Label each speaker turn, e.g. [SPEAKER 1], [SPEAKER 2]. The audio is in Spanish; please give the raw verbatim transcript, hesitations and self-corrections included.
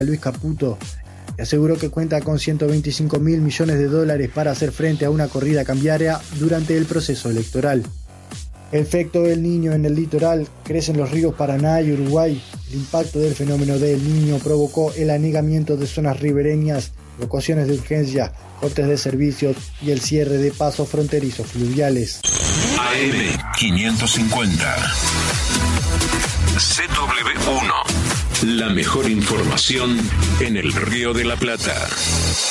[SPEAKER 1] Luis Caputo, y aseguró que cuenta con ciento veinticinco mil millones de dólares para hacer frente a una corrida cambiaria durante el proceso electoral. El efecto del Niño en el litoral: crecen los ríos Paraná y Uruguay. El impacto del fenómeno del Niño provocó el anegamiento de zonas ribereñas, evacuaciones de urgencia, cortes de servicios y el cierre de pasos fronterizos fluviales.
[SPEAKER 2] A M quinientos cincuenta C W uno. La mejor información en el Río de la Plata.